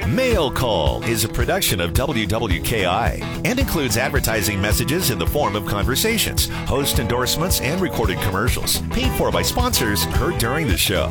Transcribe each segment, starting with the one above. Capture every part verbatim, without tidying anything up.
Mail Call is a production of W W K I and includes advertising messages in the form of conversations, host endorsements, and recorded commercials paid for by sponsors heard during the show.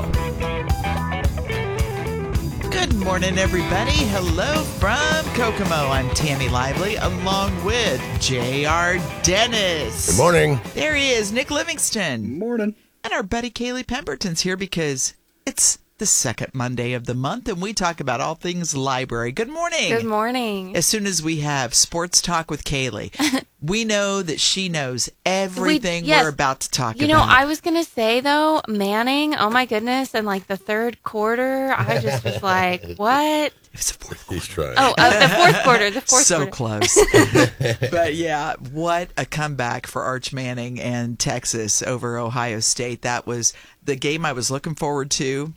Good morning, everybody. Hello from Kokomo. I'm Tammy Lively, along with J R. Dennis. Good morning. There he is, Nick Livingston. Morning. And our buddy Kaylee Pemberton's here because it's the second Monday of the month, and we talk about all things library. Good morning. Good morning. As soon as we have sports talk with Kaylee, we know that she knows everything we, yes. we're about to talk you about. You know, I was going to say, though, Manning, oh my goodness, and like the third quarter, I just was like, what? It's the fourth quarter. He's trying. Oh, uh, the fourth quarter. The fourth so quarter. So close. But yeah, what a comeback for Arch Manning and Texas over Ohio State. That was the game I was looking forward to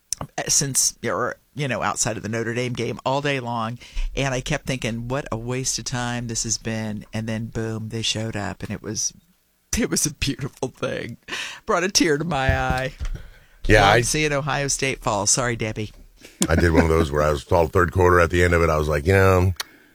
since, or, you know, outside of the Notre Dame game all day long. And I kept thinking, what a waste of time this has been. And then, boom, they showed up, and it was it was a beautiful thing. Brought a tear to my eye. Yeah, I seeing Ohio State fall. Sorry, Debbie. I did one of those where I was told third quarter at the end of it. I was like, you know,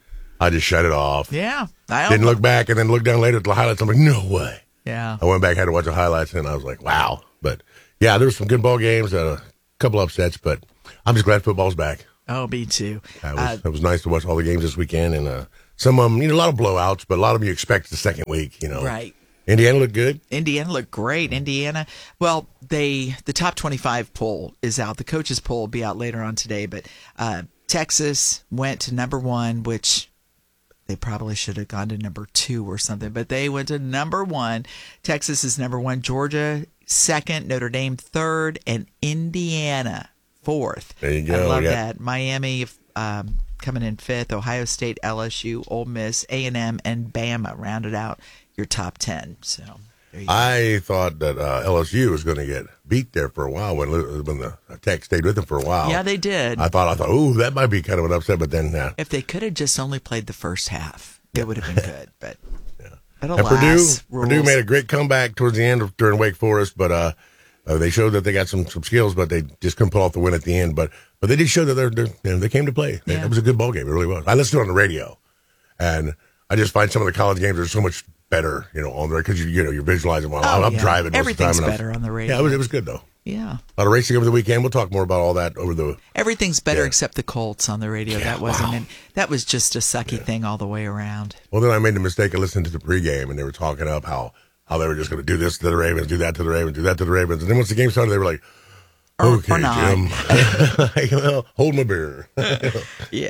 I just shut it off. Yeah. I Didn't look back and then look down later at the highlights. I'm like, no way. Yeah. I went back, had to watch the highlights, and I was like, wow. But, yeah, there were some good ball games, uh, a couple upsets, but I'm just glad football's back. Oh, me too. It was, uh, it was nice to watch all the games this weekend, and uh, some of them, you know, a lot of blowouts, but a lot of them you expect the second week, you know. Right. Indiana looked good. Indiana looked great. Indiana, well, they the top twenty-five poll is out. The coaches poll will be out later on today, but uh, Texas went to number one, which they probably should have gone to number two or something, but they went to number one. Texas is number one. Georgia second, Notre Dame third, and Indiana fourth. There you go. I love yeah. that. Miami um, coming in fifth. Ohio State, L S U, Ole Miss, A and M, and Bama rounded out your top ten. So there you go. I thought that uh, L S U was going to get beat there for a while when when the Tech stayed with them for a while. Yeah, they did. I thought I thought, ooh, that might be kind of an upset, but then yeah. If they could have just only played the first half, it would have been good. But yeah. but and alas, Purdue rules. Purdue made a great comeback towards the end of, during Wake Forest, but uh, uh, they showed that they got some, some skills, but they just couldn't pull off the win at the end. But but they did show that they're, they're you know, they came to play. Yeah. It was a good ball game. It really was. I listened to it on the radio, and I just find some of the college games are so much better, you know, on there because you you know you're visualizing while Oh, I'm yeah. driving. Most Everything's of the time, better on the radio. Yeah, it was, it was good though. Yeah, A lot of racing over the weekend. We'll talk more about all that over the. everything's better Yeah. except the Colts on the radio. Yeah, that wasn't. wow. An, that was just a sucky Yeah. thing all the way around. Well, then I made the mistake of listening to the pregame, and they were talking up how how they were just going to do this to the Ravens, do that to the Ravens, do that to the Ravens, and then once the game started, they were like, Or- "Okay, or not. Jim, well, hold my beer." Yeah,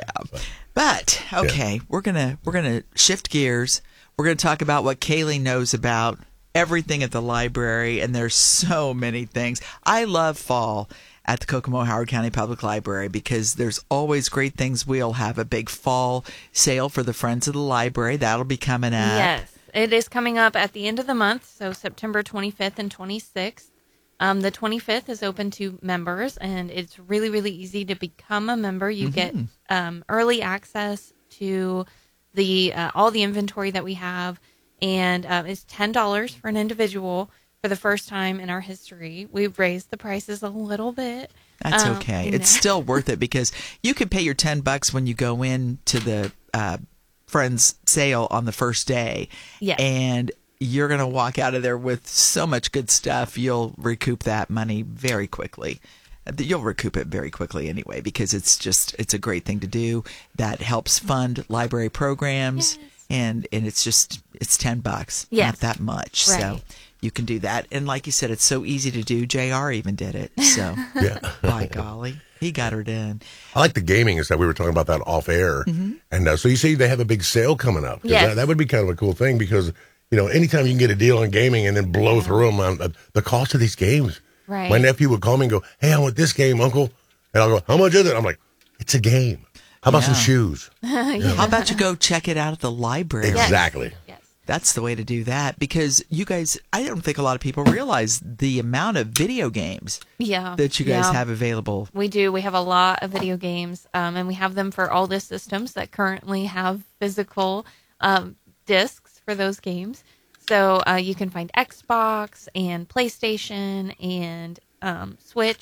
but okay, we're gonna we're gonna shift gears. We're gonna talk about what Kaylee knows about everything at the library, and there's so many things. I love fall at the Kokomo Howard County Public Library because there's always great things. We'll have a big fall sale for the Friends of the Library. That'll be coming up. Yes, it is coming up at the end of the month, so September twenty-fifth and twenty-sixth. Um, the twenty-fifth is open to members, and it's really, really easy to become a member. You Mm-hmm. get um, early access to the uh, all the inventory that we have, and um, it's ten dollars for an individual for the first time in our history. We've raised the prices a little bit. That's Um, okay. no. It's still worth it because you can pay your ten bucks when you go in to the uh, Friends sale on the first day. Yes. And you're going to walk out of there with so much good stuff. You'll recoup that money very quickly. You'll recoup it very quickly anyway, because it's just, it's a great thing to do that helps fund library programs. Yes. And, and it's just, it's ten bucks, Yes. not that much. Right. So you can do that. And like you said, it's so easy to do. J R even did it. So Yeah. by golly, he got her done. I like the gaming and stuff. We were talking about that off air, Mm-hmm. and uh, so you see they have a big sale coming up. 'Cause Yes. that, that would be kind of a cool thing because you know anytime you can get a deal on gaming and then blow through them on uh, the cost of these games. Right. My nephew would call me and go, "Hey, I want this game, Uncle," and I'll go, "How much is it?" I'm like, "It's a game. How about some Yeah. shoes?" How about you go check it out at the library? Yes. Exactly. Yes. That's the way to do that because you guys, I don't think a lot of people realize the amount of video games Yeah. that you guys Yeah. have available. We do. We have a lot of video games, um, and we have them for all the systems that currently have physical um, discs for those games. So uh, you can find Xbox and PlayStation and um, Switch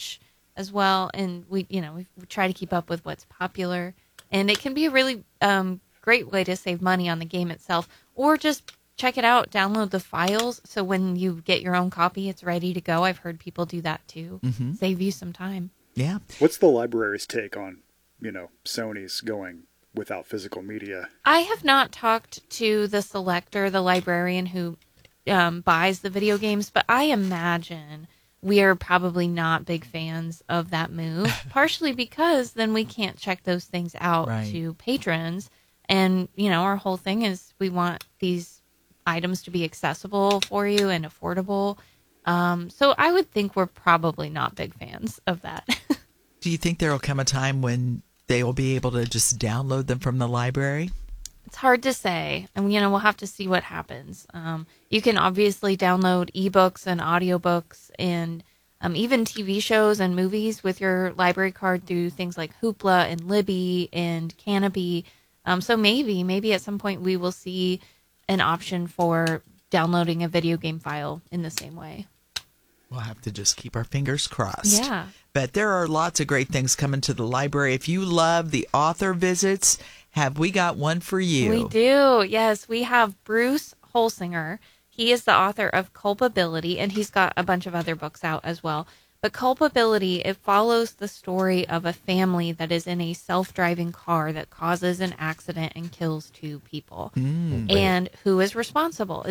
as well. And we, you know, we, we try to keep up with what's popular. And it can be a really um, great way to save money on the game itself, or just check it out, download the files, so when you get your own copy, it's ready to go. I've heard people do that too. Mm-hmm. Save you some time. Yeah. What's the library's take on, you know, Sony's going without physical media? I have not talked to the selector, the librarian who um, buys the video games, but I imagine we are probably not big fans of that move, partially because then we can't check those things out right. to patrons. And, you know, our whole thing is we want these items to be accessible for you and affordable. Um, so I would think we're probably not big fans of that. Do you think there will come a time when they will be able to just download them from the library? It's hard to say. And, you know, we'll have to see what happens. Um, you can obviously download ebooks and audiobooks and um, even T V shows and movies with your library card through things like Hoopla and Libby and Canopy. Um, so maybe, maybe at some point we will see an option for downloading a video game file in the same way. We'll have to just keep our fingers crossed. Yeah. But there are lots of great things coming to the library. If you love the author visits, have we got one for you? We do. Yes, we have Bruce Holsinger. He is the author of Culpability, and he's got a bunch of other books out as well. But Culpability, it follows the story of a family that is in a self-driving car that causes an accident and kills two people. Mm. And who is responsible?